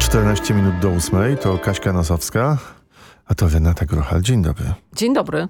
14 minut do 8, to Kaśka Nosowska, a to Renata Grochal. Dzień dobry. Dzień dobry.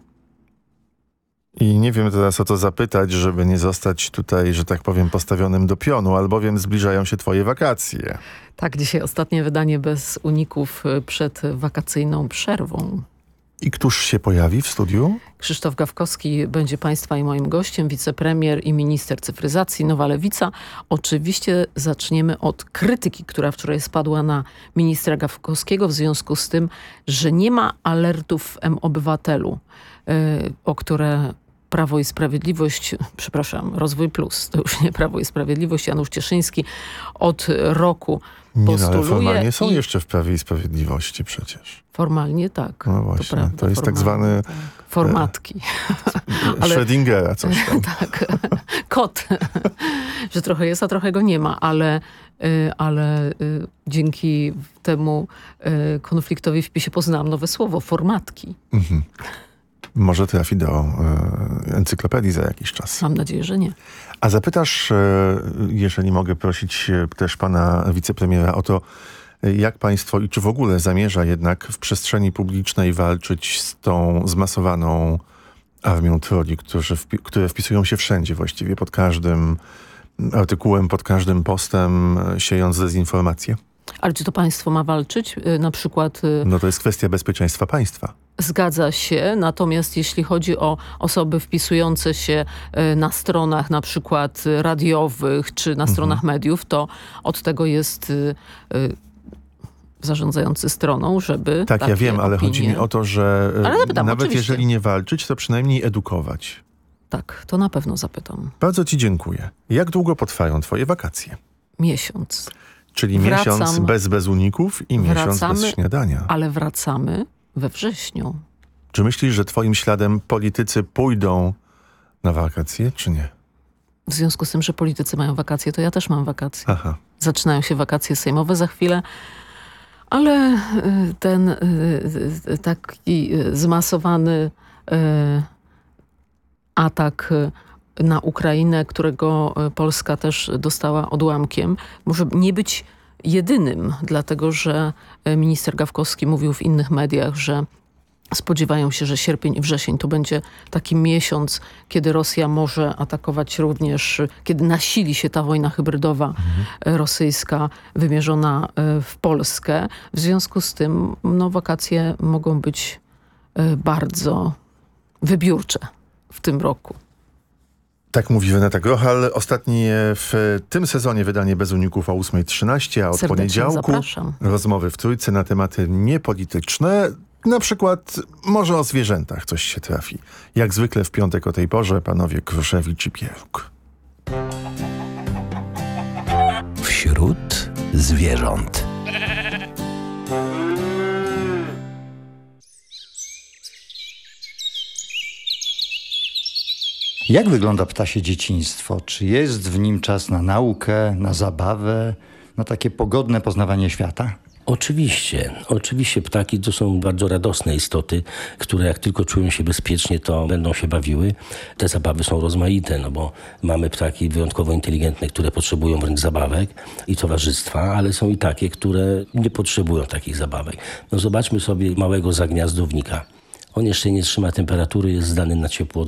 I nie wiem teraz o to zapytać, żeby nie zostać tutaj, że tak powiem, postawionym do pionu, albowiem zbliżają się twoje wakacje. Tak, dzisiaj ostatnie wydanie bez uników przed wakacyjną przerwą. I któż się pojawi w studiu? Krzysztof Gawkowski będzie Państwa i moim gościem, wicepremier i minister cyfryzacji, Nowa Lewica. Oczywiście zaczniemy od krytyki, która wczoraj spadła na ministra Gawkowskiego w związku z tym, że nie ma alertów w M-Obywatelu, o które Prawo i Sprawiedliwość, Rozwój Plus, to już nie Prawo i Sprawiedliwość, Janusz Cieszyński od roku postuluje. Nie, ale formalnie są jeszcze w Prawie i Sprawiedliwości przecież. Formalnie tak. No właśnie, to prawda, to jest tak zwany... Tak. Formatki. Schrödingera coś tam. Tak, kot. Że trochę jest, a trochę go nie ma, ale dzięki temu konfliktowi w PiS-ie poznałam nowe słowo, formatki. Mhm. Może trafi do encyklopedii za jakiś czas. Mam nadzieję, że nie. A zapytasz, jeżeli mogę prosić też pana wicepremiera o to, jak państwo i czy w ogóle zamierza jednak w przestrzeni publicznej walczyć z tą zmasowaną armią trolli, które wpisują się wszędzie właściwie, pod każdym artykułem, pod każdym postem, siejąc dezinformację? Ale czy to państwo ma walczyć? Na przykład... No to jest kwestia bezpieczeństwa państwa. Zgadza się, natomiast jeśli chodzi o osoby wpisujące się na stronach na przykład radiowych czy na stronach mediów, to od tego jest zarządzający stroną, żeby Tak, ja wiem, ale opinie... chodzi mi o to, że zapytam, nawet oczywiście. jeżeli nie walczyć, to przynajmniej edukować. Tak, to na pewno zapytam. Bardzo ci dziękuję. Jak długo potrwają twoje wakacje? Miesiąc. Czyli miesiąc bez uników i miesiąc bez śniadania. Ale wracamy we wrześniu. Czy myślisz, że twoim śladem politycy pójdą na wakacje, czy nie? W związku z tym, że politycy mają wakacje, to ja też mam wakacje. Aha. Zaczynają się wakacje sejmowe za chwilę, ale ten taki zmasowany atak na Ukrainę, którego Polska też dostała odłamkiem, może nie być jedynym, dlatego że minister Gawkowski mówił w innych mediach, że spodziewają się, że sierpień i wrzesień to będzie taki miesiąc, kiedy Rosja może atakować również, kiedy nasili się ta wojna hybrydowa rosyjska wymierzona w Polskę. W związku z tym wakacje mogą być bardzo wybiórcze w tym roku. Tak mówi Renata Grochal. Ostatnie w tym sezonie wydanie bez uników o 8:13, a od Serdecznie poniedziałku zapraszam. Rozmowy w Trójce na tematy niepolityczne. Na przykład może o zwierzętach coś się trafi. Jak zwykle w piątek o tej porze panowie Kruszewicz i Pieruk. Wśród zwierząt. Jak wygląda ptasie dzieciństwo? Czy jest w nim czas na naukę, na zabawę, na takie pogodne poznawanie świata? Oczywiście ptaki to są bardzo radosne istoty, które jak tylko czują się bezpiecznie, to będą się bawiły. Te zabawy są rozmaite, bo mamy ptaki wyjątkowo inteligentne, które potrzebują wręcz zabawek i towarzystwa, ale są i takie, które nie potrzebują takich zabawek. Zobaczmy sobie małego zagniazdownika. On jeszcze nie trzyma temperatury, jest zdany na ciepło